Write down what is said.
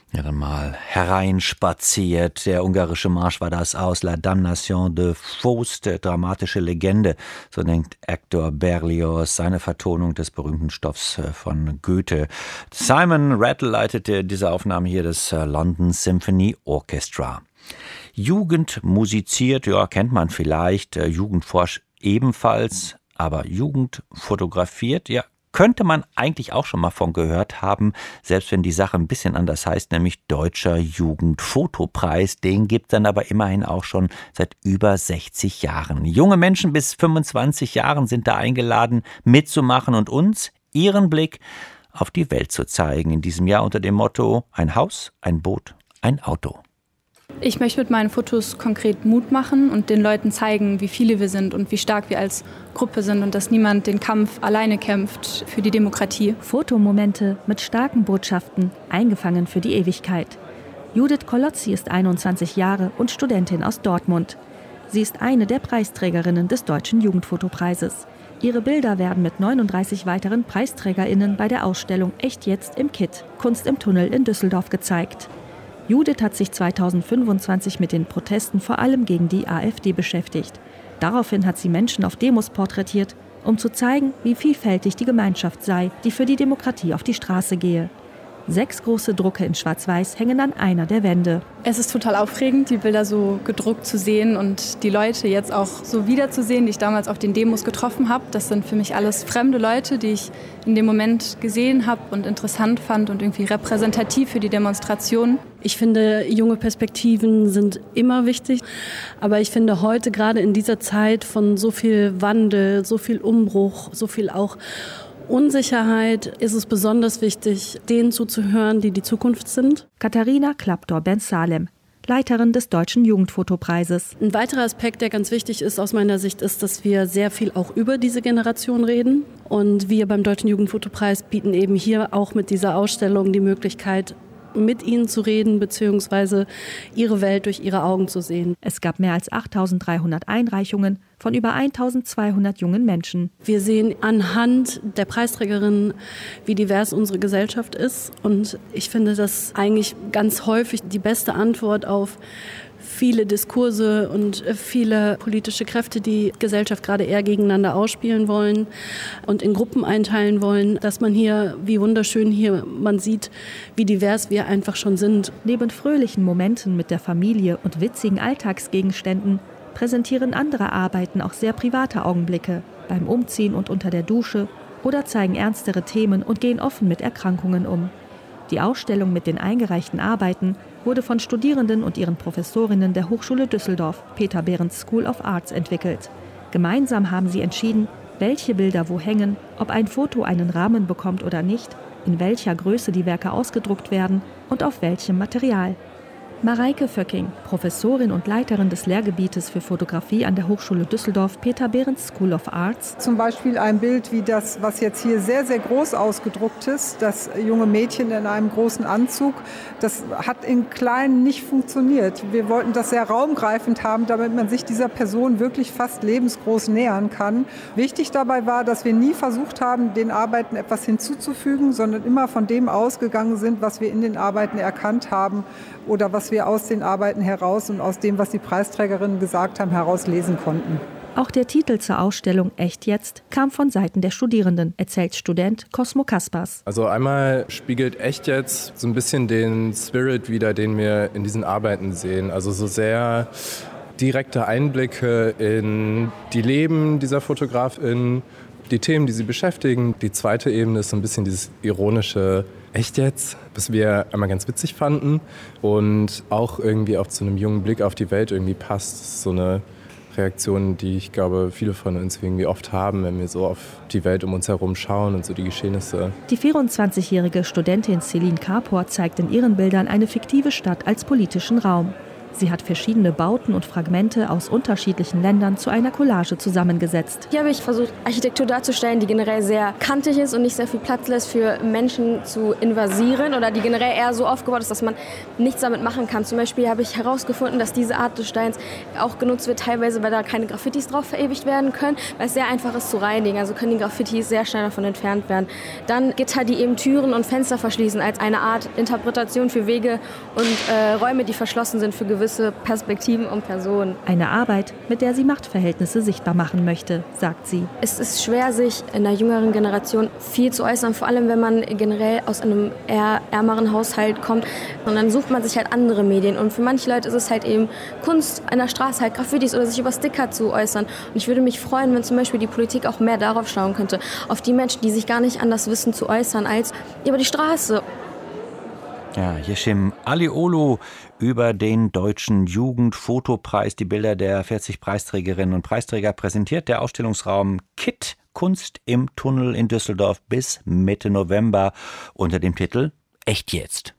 Ja, dann mal hereinspaziert. Der ungarische Marsch war das aus La Damnation de Faust, dramatische Legende, so nennt Hector Berlioz seine Vertonung des berühmten Stoffs von Goethe. Simon Rattle leitete diese Aufnahme hier des London Symphony Orchestra. Jugend musiziert, ja, kennt man vielleicht, Jugend forscht ebenfalls, aber Jugend fotografiert, ja, könnte man eigentlich auch schon mal von gehört haben, selbst wenn die Sache ein bisschen anders heißt, nämlich Deutscher Jugendfotopreis. Den gibt es dann aber immerhin auch schon seit über 60 Jahren. Junge Menschen bis 25 Jahren sind da eingeladen, mitzumachen und uns ihren Blick auf die Welt zu zeigen. In diesem Jahr unter dem Motto: ein Haus, ein Boot, ein Auto. Ich möchte mit meinen Fotos konkret Mut machen und den Leuten zeigen, wie viele wir sind und wie stark wir als Gruppe sind und dass niemand den Kampf alleine kämpft für die Demokratie. Fotomomente mit starken Botschaften, eingefangen für die Ewigkeit. Judith Kolozzi ist 21 Jahre und Studentin aus Dortmund. Sie ist eine der Preisträgerinnen des Deutschen Jugendfotopreises. Ihre Bilder werden mit 39 weiteren PreisträgerInnen bei der Ausstellung Echt jetzt im KIT, Kunst im Tunnel in Düsseldorf gezeigt. Judith hat sich 2025 mit den Protesten vor allem gegen die AfD beschäftigt. Daraufhin hat sie Menschen auf Demos porträtiert, um zu zeigen, wie vielfältig die Gemeinschaft sei, die für die Demokratie auf die Straße gehe. 6 große Drucke in Schwarz-Weiß hängen an einer der Wände. Es ist total aufregend, die Bilder so gedruckt zu sehen und die Leute jetzt auch so wiederzusehen, die ich damals auf den Demos getroffen habe. Das sind für mich alles fremde Leute, die ich in dem Moment gesehen habe und interessant fand und irgendwie repräsentativ für die Demonstration. Ich finde, junge Perspektiven sind immer wichtig, aber ich finde heute gerade in dieser Zeit von so viel Wandel, so viel Umbruch, so viel auch Unsicherheit ist es besonders wichtig, denen zuzuhören, die die Zukunft sind. Katharina Klapdor-Ben-Salem, Leiterin des Deutschen Jugendfotopreises. Ein weiterer Aspekt, der ganz wichtig ist aus meiner Sicht, ist, dass wir sehr viel auch über diese Generation reden. Und wir beim Deutschen Jugendfotopreis bieten eben hier auch mit dieser Ausstellung die Möglichkeit, mit ihnen zu reden bzw. ihre Welt durch ihre Augen zu sehen. Es gab mehr als 8.300 Einreichungen von über 1.200 jungen Menschen. Wir sehen anhand der Preisträgerinnen, wie divers unsere Gesellschaft ist. Und ich finde das eigentlich ganz häufig die beste Antwort auf viele Diskurse und viele politische Kräfte, die Gesellschaft gerade eher gegeneinander ausspielen wollen und in Gruppen einteilen wollen, dass man hier, wie wunderschön hier man sieht, wie divers wir einfach schon sind. Neben fröhlichen Momenten mit der Familie und witzigen Alltagsgegenständen präsentieren andere Arbeiten auch sehr private Augenblicke, beim Umziehen und unter der Dusche, oder zeigen ernstere Themen und gehen offen mit Erkrankungen um. Die Ausstellung mit den eingereichten Arbeiten wurde von Studierenden und ihren Professorinnen der Hochschule Düsseldorf, Peter Behrens School of Arts, entwickelt. Gemeinsam haben sie entschieden, welche Bilder wo hängen, ob ein Foto einen Rahmen bekommt oder nicht, in welcher Größe die Werke ausgedruckt werden und auf welchem Material. Mareike Vöcking, Professorin und Leiterin des Lehrgebietes für Fotografie an der Hochschule Düsseldorf, Peter Behrens School of Arts. Zum Beispiel ein Bild wie das, was jetzt hier sehr, sehr groß ausgedruckt ist, das junge Mädchen in einem großen Anzug, das hat in klein nicht funktioniert. Wir wollten das sehr raumgreifend haben, damit man sich dieser Person wirklich fast lebensgroß nähern kann. Wichtig dabei war, dass wir nie versucht haben, den Arbeiten etwas hinzuzufügen, sondern immer von dem ausgegangen sind, was wir in den Arbeiten erkannt haben oder was wir aus den Arbeiten heraus und aus dem, was die Preisträgerinnen gesagt haben, heraus lesen konnten. Auch der Titel zur Ausstellung Echt jetzt kam von Seiten der Studierenden, erzählt Student Cosmo Kaspers. Also einmal spiegelt Echt jetzt so ein bisschen den Spirit wider, den wir in diesen Arbeiten sehen. Also so sehr direkte Einblicke in die Leben dieser Fotografin, die Themen, die sie beschäftigen. Die zweite Ebene ist so ein bisschen dieses ironische Echt jetzt, was wir einmal ganz witzig fanden und auch irgendwie auch zu einem jungen Blick auf die Welt irgendwie passt. Das ist so eine Reaktion, die ich glaube, viele von uns irgendwie oft haben, wenn wir so auf die Welt um uns herum schauen und so die Geschehnisse. Die 24-jährige Studentin Celine Kapor zeigt in ihren Bildern eine fiktive Stadt als politischen Raum. Sie hat verschiedene Bauten und Fragmente aus unterschiedlichen Ländern zu einer Collage zusammengesetzt. Hier habe ich versucht, Architektur darzustellen, die generell sehr kantig ist und nicht sehr viel Platz lässt für Menschen zu invasieren oder die generell eher so aufgebaut ist, dass man nichts damit machen kann. Zum Beispiel habe ich herausgefunden, dass diese Art des Steins auch genutzt wird, teilweise, weil da keine Graffitis drauf verewigt werden können, weil es sehr einfach ist zu reinigen. Also können die Graffitis sehr schnell davon entfernt werden. Dann Gitter, die eben Türen und Fenster verschließen, als eine Art Interpretation für Wege und Räume, die verschlossen sind für gewisse Perspektiven und Personen. Eine Arbeit, mit der sie Machtverhältnisse sichtbar machen möchte, sagt sie. Es ist schwer, sich in der jüngeren Generation viel zu äußern, vor allem wenn man generell aus einem eher ärmeren Haushalt kommt. Und dann sucht man sich halt andere Medien. Und für manche Leute ist es halt eben Kunst an der Straße, halt Graffitis oder sich über Sticker zu äußern. Und ich würde mich freuen, wenn zum Beispiel die Politik auch mehr darauf schauen könnte, auf die Menschen, die sich gar nicht anders wissen zu äußern als über die Straße. Ja, Yeşim Alioglu über den Deutschen Jugendfotopreis, die Bilder der 40 Preisträgerinnen und Preisträger präsentiert. Der Ausstellungsraum KIT, Kunst im Tunnel in Düsseldorf bis Mitte November unter dem Titel Echt jetzt.